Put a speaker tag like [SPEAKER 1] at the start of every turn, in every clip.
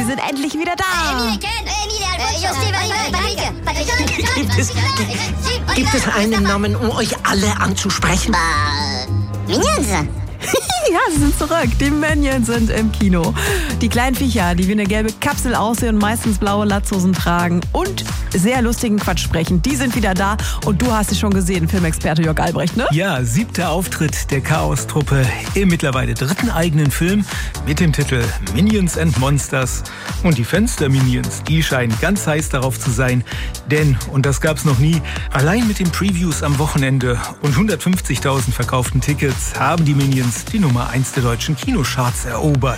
[SPEAKER 1] sie sind endlich wieder da.
[SPEAKER 2] Gibt es einen Namen, um euch alle anzusprechen?
[SPEAKER 3] Minions.
[SPEAKER 1] Ja, sie sind zurück. Die Minions sind im Kino. Die kleinen Viecher, die wie eine gelbe Kapsel aussehen und meistens blaue Latzhosen tragen und sehr lustigen Quatsch sprechen, die sind wieder da. Und du hast sie schon gesehen, Filmexperte Jörg Albrecht, ne?
[SPEAKER 4] Ja, 7. Auftritt der Chaos-Truppe im mittlerweile 3. eigenen Film mit dem Titel Minions and Monsters. Und die Fans der Minions, die scheinen ganz heiß darauf zu sein. Denn, und das gab's noch nie, allein mit den Previews am Wochenende und 150.000 verkauften Tickets haben die Minions die Nummer 1 der deutschen Kinocharts erobert.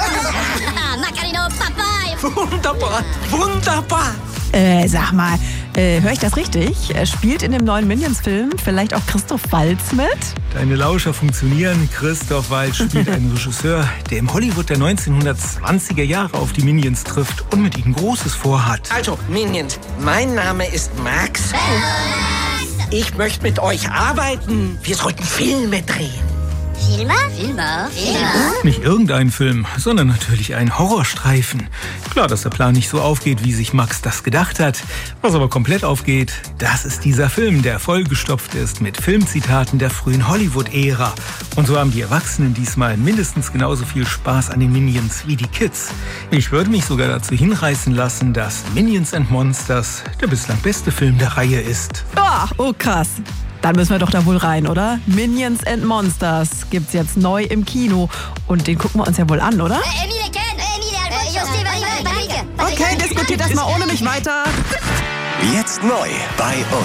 [SPEAKER 2] Wunderbar, wunderbar.
[SPEAKER 1] Sag mal, höre ich das richtig? Spielt in dem neuen Minions-Film vielleicht auch Christoph Waltz mit?
[SPEAKER 4] Deine Lauscher funktionieren. Christoph Waltz spielt einen Regisseur, der im Hollywood der 1920er Jahre auf die Minions trifft und mit ihnen Großes vorhat.
[SPEAKER 2] Also, Minions, mein Name ist Max. Ich möchte mit euch arbeiten. Wir sollten Filme drehen.
[SPEAKER 3] Filme?
[SPEAKER 4] Nicht irgendein Film, sondern natürlich ein Horrorstreifen. Klar, dass der Plan nicht so aufgeht, wie sich Max das gedacht hat. Was aber komplett aufgeht, das ist dieser Film, der vollgestopft ist mit Filmzitaten der frühen Hollywood-Ära. Und so haben die Erwachsenen diesmal mindestens genauso viel Spaß an den Minions wie die Kids. Ich würde mich sogar dazu hinreißen lassen, dass Minions and Monsters der bislang beste Film der Reihe ist.
[SPEAKER 1] Oh, krass. Dann müssen wir doch da wohl rein, oder? Minions and Monsters gibt's jetzt neu im Kino. Und den gucken wir uns ja wohl an, oder? Okay, diskutiert das mal ohne mich weiter.
[SPEAKER 5] Jetzt neu bei uns.